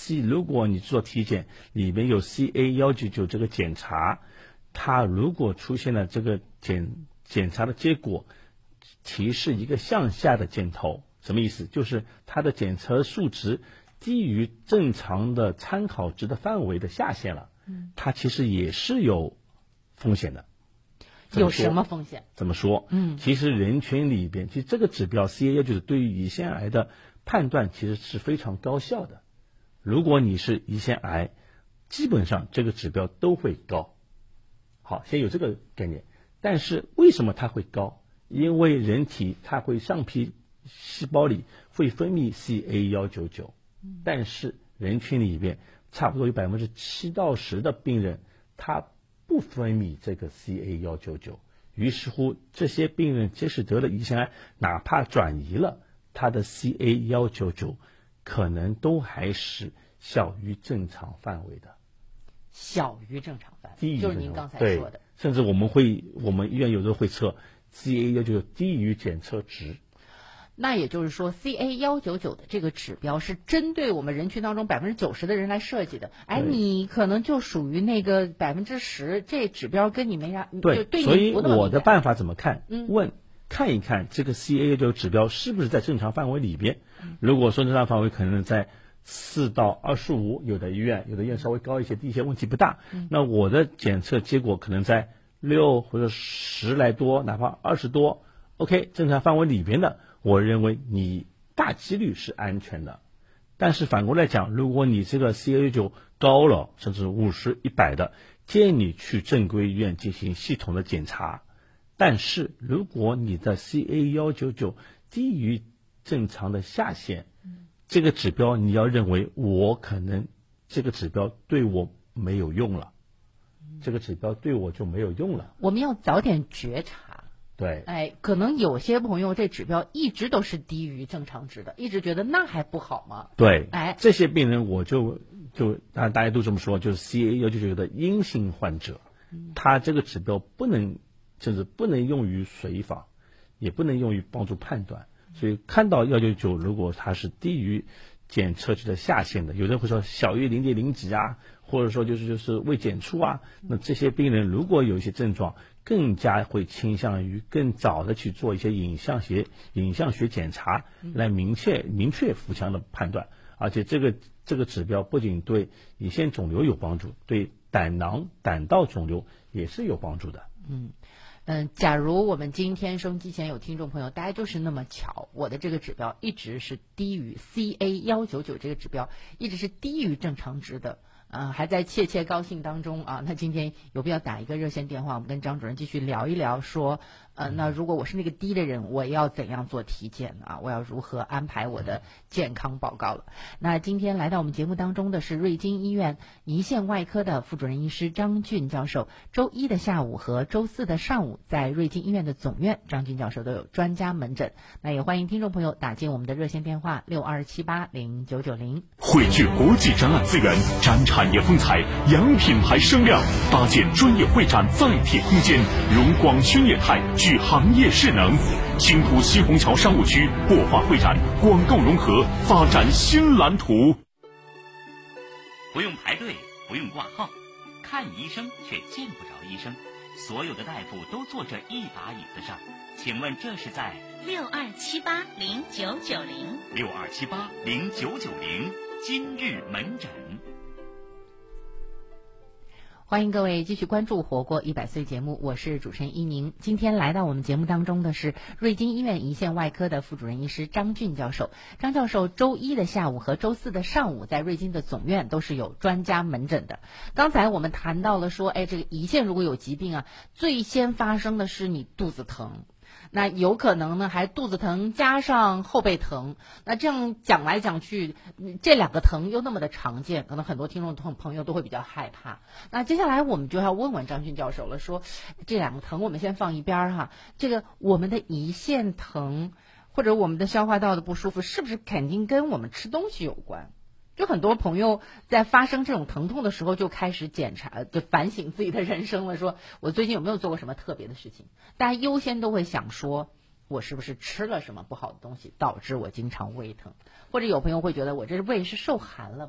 如果你做体检里面有 CA199这个检查，它如果出现了这个检查的结果提示一个向下的箭头，什么意思？就是它的检测数值低于正常的参考值的范围的下限了，它其实也是有风险的。 有什么风险？ 怎么说？其实人群里边，其实这个指标 CA199对于胰腺癌的判断其实是非常高效的。如果你是胰腺癌，基本上这个指标都会高。好，先有这个概念。但是为什么它会高？因为人体它会上皮细胞里会分泌 CA199，但是人群里边差不多有7%到10%的病人，他不分泌这个 CA199，于是乎这些病人即使得了胰腺癌，哪怕转移了，他的 CA199可能都还是小于正常范围的。 小于正常范围， 低于就是您刚才说的。 甚至我们医院有时候会测 CA199低于检测值。 那也就是说 CA199的这个指标是针对我们人群当中90%的人来设计的。哎，你可能就属于那个10%，这指标跟你没啥。 对，所以我的办法怎么看？看一看这个 CA199指标是不是在正常范围里边。如果说正常范围可能在4到25，有的医院稍微高一些，低一些，问题不大。那我的检测结果可能在6或者10来多，哪怕20多 ，OK， 正常范围里边的，我认为你大几率是安全的。但是反过来讲，如果你这个 CA199高了，甚至50、100的，建议你去正规医院进行系统的检查。但是如果你的 CA199低于正常的下限，这个指标你要认为我可能这个指标对我没有用了，这个指标对我就没有用了。 我们要早点觉察。 对， 哎，可能有些朋友这指标一直都是低于正常值的，一直觉得那还不好吗？ 对， 哎， 这些病人我就大家都这么说，就是 CA199的阴性患者，他这个指标甚至不能用于随访，也不能用于帮助判断。所以看到199，如果它是低于检测值的下限的，有人会说小于0.0几啊，或者说就是未检出啊，那这些病人如果有一些症状，更加会倾向于更早的去做一些影像学检查，来明确腹腔的判断。而且这个指标不仅对胰腺肿瘤有帮助，对胆囊、胆道肿瘤也是有帮助的。 假如我们今天收音机前有听众朋友，大家就是那么巧，我的这个指标一直是低于 CA199这个指标一直是低于正常值的，还在切高兴当中啊。那今天有必要打一个热线电话，我们跟张主任继续聊一聊，说那如果我是那个低的人，我要怎样做体检啊？我要如何安排我的健康报告了？那今天来到我们节目当中的是瑞金医院胰腺外科的副主任医师张俊教授。周一的下午和周四的上午，在瑞金医院的总院，张俊教授都有专家门诊。那也欢迎听众朋友打进我们的热线电话62780990。 汇聚国际展览资源，展产业风采，扬品牌声量，搭建专业会展载体空间，融广宣业态，聚行业势能。青浦西虹桥商务区国画会展，广告融合，发展新蓝图。 不用排队，不用挂号，看医生却见不着医生，所有的大夫都坐着一把椅子上。请问这是在 62780990，62780990 今日门诊。 欢迎各位继续关注《活过100岁》节目，我是主持人依宁。今天来到我们节目当中的是瑞金医院胰腺外科的副主任医师张俊教授。张教授周一的下午和周四的上午在瑞金的总院都是有专家门诊的。刚才我们谈到了说，这个胰腺如果有疾病啊，最先发生的是你肚子疼。那有可能呢还肚子疼加上后背疼，那这样讲来讲去，这两个疼又那么的常见，可能很多听众朋友都会比较害怕。那接下来我们就要问问张俊教授了，说这两个疼我们先放一边哈，这个我们的胰腺疼或者我们的消化道的不舒服，是不是肯定跟我们吃东西有关？就很多朋友在发生这种疼痛的时候就开始检查，就反省自己的人生了，说我最近有没有做过什么特别的事情。大家优先都会想说，我是不是吃了什么不好的东西导致我经常胃疼，或者有朋友会觉得我这胃是受寒了